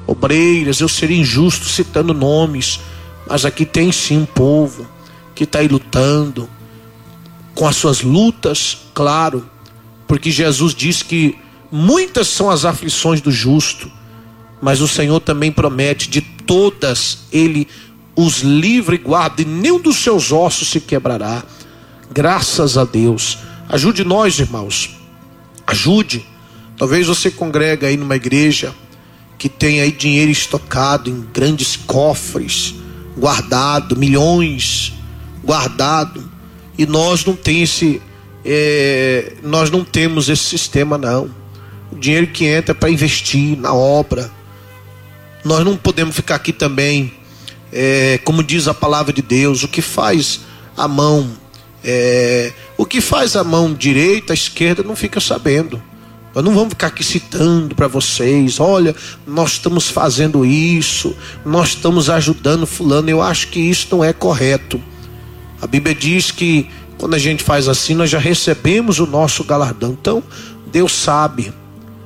obreiras. Eu seria injusto citando nomes, mas aqui tem sim um povo que está aí lutando, com as suas lutas, claro, porque Jesus disse que muitas são as aflições do justo, mas o Senhor também promete: de todas Ele os livra e guarda, e nenhum dos seus ossos se quebrará. Graças a Deus. Ajude nós, irmãos, ajude. Talvez você congrega aí numa igreja que tem aí dinheiro estocado em grandes cofres, guardado, milhões guardado, e nós não temos esse sistema, não. O dinheiro que entra é para investir na obra. Nós não podemos ficar aqui também, como diz a palavra de Deus, o que faz a mão direita, a esquerda não fica sabendo. Nós não vamos ficar aqui citando para vocês: olha, nós estamos fazendo isso, nós estamos ajudando fulano. Eu acho que isso não é correto. A Bíblia diz que quando a gente faz assim, nós já recebemos o nosso galardão. Então, Deus sabe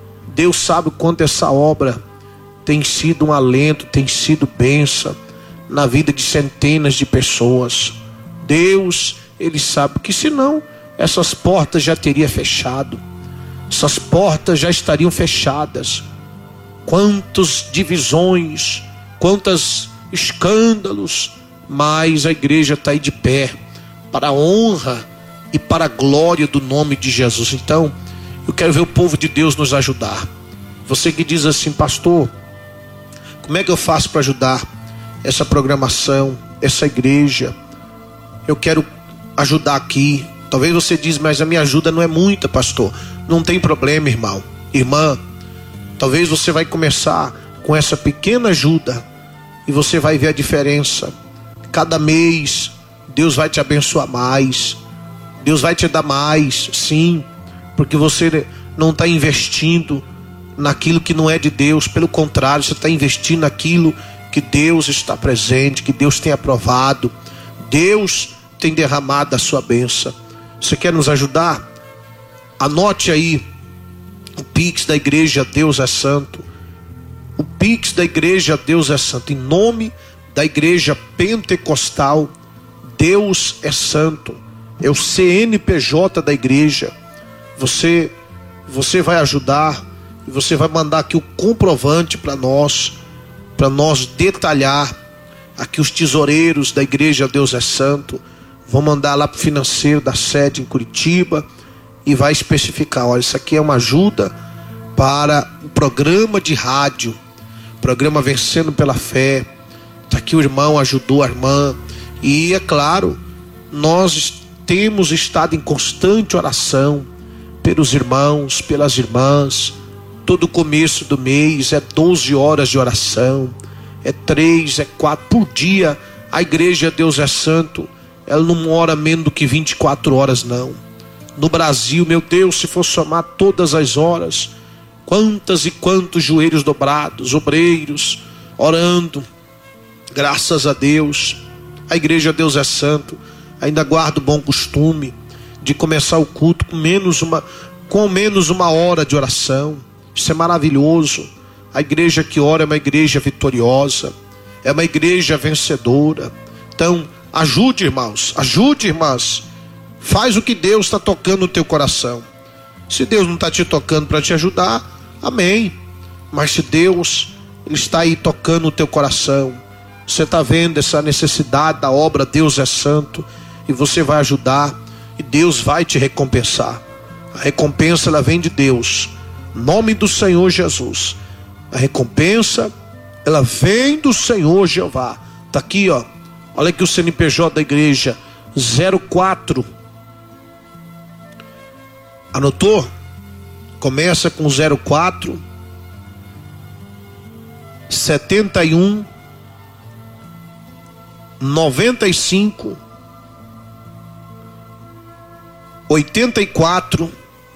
o quanto essa obra tem sido um alento, tem sido bênção na vida de centenas de pessoas. Deus, Ele sabe que senão essas portas já teriam fechado. Essas portas já estariam fechadas. Quantas divisões, quantos escândalos, mas a igreja está aí de pé, para a honra e para a glória do nome de Jesus. Então, eu quero ver o povo de Deus nos ajudar. Você que diz assim: pastor, como é que eu faço para ajudar essa programação, essa igreja? Eu quero ajudar aqui. Talvez você diz: mas a minha ajuda não é muita, pastor. Não tem problema, irmão, irmã. Talvez você vai começar com essa pequena ajuda e você vai ver a diferença. Cada mês Deus vai te abençoar mais, Deus vai te dar mais, sim, porque você não está investindo naquilo que não é de Deus. Pelo contrário, você está investindo naquilo que Deus está presente, que Deus tem aprovado, Deus tem derramado a sua bênção. Você quer nos ajudar? Anote aí o Pix da igreja Deus é Santo. O Pix da igreja Deus é Santo, em nome da igreja pentecostal Deus é Santo. É o CNPJ da igreja. Você vai ajudar e você vai mandar aqui o comprovante para nós detalhar. Aqui os tesoureiros da igreja Deus é Santo vão mandar lá para o financeiro da sede em Curitiba e vai especificar: olha, isso aqui é uma ajuda para o programa de rádio, programa Vencendo pela Fé. Está aqui, o irmão ajudou a irmã. E é claro, nós temos estado em constante oração pelos irmãos, pelas irmãs. Todo começo do mês é 12 horas de oração, é 3, é 4 por dia. A igreja Deus é Santo, ela não ora menos do que 24 horas, não. No Brasil, meu Deus, se for somar todas as horas, quantas e quantos joelhos dobrados, obreiros orando. Graças a Deus. A igreja Deus é Santo ainda guarda o bom costume de começar o culto com menos uma hora de oração. Isso é maravilhoso. A igreja que ora é uma igreja vitoriosa, é uma igreja vencedora. Então, ajude, irmãos, ajude, irmãs. Faz o que Deus está tocando no teu coração. Se Deus não está te tocando para te ajudar, amém. Mas se Deus Ele está aí tocando no teu coração, você está vendo essa necessidade da obra Deus é Santo, e você vai ajudar, e Deus vai te recompensar. A recompensa, ela vem de Deus, em nome do Senhor Jesus. A recompensa, ela vem do Senhor Jeová. Está aqui, ó. Olha aqui o CNPJ da igreja: 04. Anotou? Começa com 04 71 95 84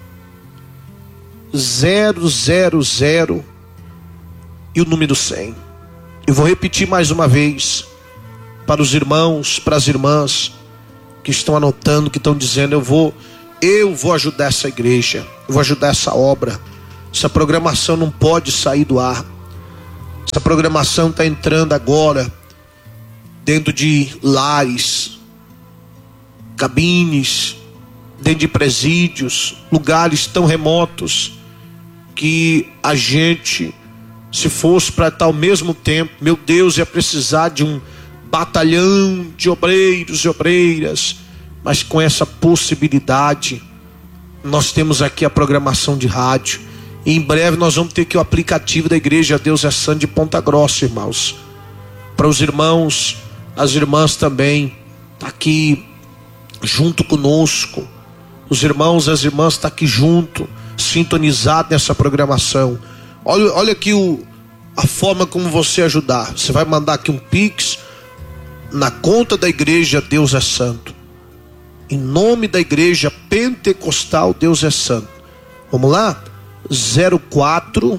000 e o número 100. Eu vou repetir mais uma vez para os irmãos, para as irmãs que estão anotando, que estão dizendo: eu vou ajudar essa igreja, eu vou ajudar essa obra. Essa programação não pode sair do ar. Essa programação está entrando agora dentro de lares, cabines, dentro de presídios, lugares tão remotos que a gente, se fosse para estar ao mesmo tempo, meu Deus, ia precisar de um batalhão de obreiros e obreiras. Mas com essa possibilidade, nós temos aqui a programação de rádio. E em breve nós vamos ter aqui o aplicativo da Igreja Deus é Santo de Ponta Grossa, irmãos. Para os irmãos, as irmãs também, tá aqui junto conosco. Os irmãos, as irmãs estão aqui junto, sintonizados nessa programação. Olha aqui a forma como você ajudar. Você vai mandar aqui um Pix na conta da Igreja Deus é Santo, em nome da Igreja Pentecostal Deus é Santo. Vamos lá? 04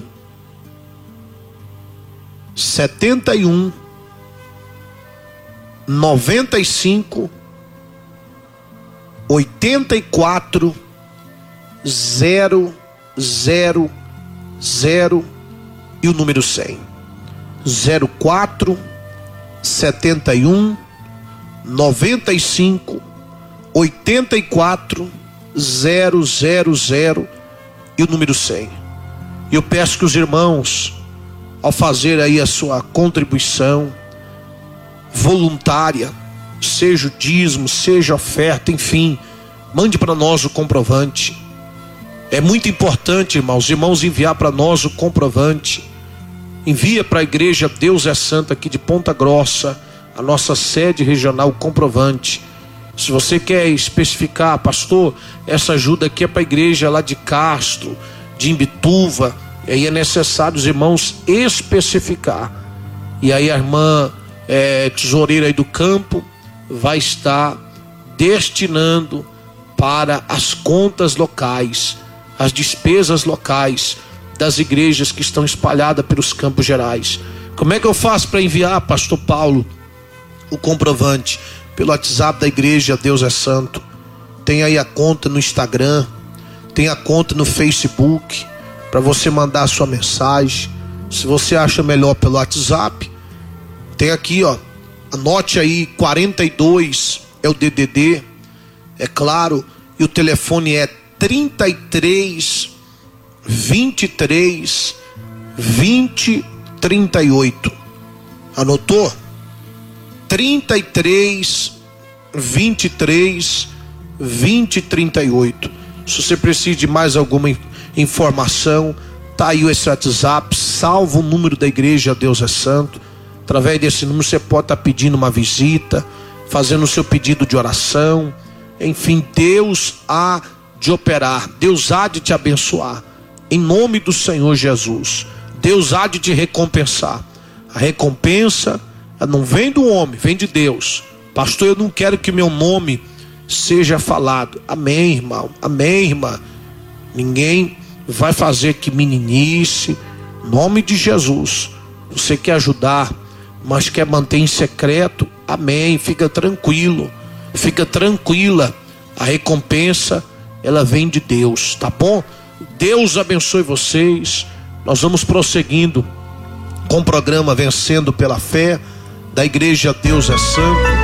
71 95 84 000 e o número 100. 04 71 95 84 000 e o número 100. E eu peço que os irmãos, ao fazer aí a sua contribuição voluntária, seja o dízimo, seja a oferta, enfim, mande para nós o comprovante. É muito importante, irmãos, enviar para nós o comprovante. Envia para a Igreja Deus é Santo aqui de Ponta Grossa, a nossa sede regional, o comprovante. Se você quer especificar, pastor, essa ajuda aqui é para a igreja lá de Castro, de Imbituva, e aí é necessário os irmãos especificar. E aí a irmã tesoureira aí do campo vai estar destinando para as contas locais, as despesas locais das igrejas que estão espalhadas pelos Campos Gerais. Como é que eu faço para enviar, pastor Paulo, o comprovante? Pelo WhatsApp da Igreja Deus é Santo. Tem aí a conta no Instagram, tem a conta no Facebook, para você mandar a sua mensagem. Se você acha melhor pelo WhatsApp, tem aqui, ó, anote aí, 42 é o DDD, é claro, e o telefone é 33 23 20 38. Anotou? 33 23 20 38. Se você precisa de mais alguma informação, tá aí esse WhatsApp, salva o número da Igreja Deus é Santo. Através desse número você pode estar pedindo uma visita, fazendo o seu pedido de oração. Enfim, Deus há de operar, Deus há de te abençoar, em nome do Senhor Jesus. Deus há de te recompensar. A recompensa não vem do homem, vem de Deus. Pastor, eu não quero que meu nome seja falado. Amém, irmão, amém, irmã. Ninguém vai fazer que meninice, em nome de Jesus. Você quer ajudar, mas quer manter em secreto, amém, fica tranquilo, fica tranquila. A recompensa, ela vem de Deus, tá bom? Deus abençoe vocês. Nós vamos prosseguindo com o programa Vencendo pela Fé da Igreja Deus é Santo.